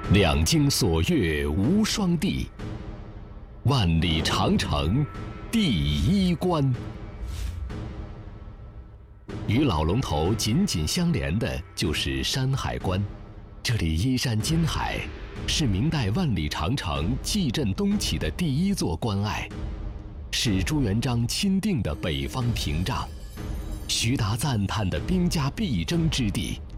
两京锁钥无双地，万里长城第一关。与老龙头紧紧相连的就是山海关，这里依山尽海，是明代万里长城蓟镇东起的第一座关隘，是朱元璋钦定的北方屏障，徐达赞叹的兵家必争之地。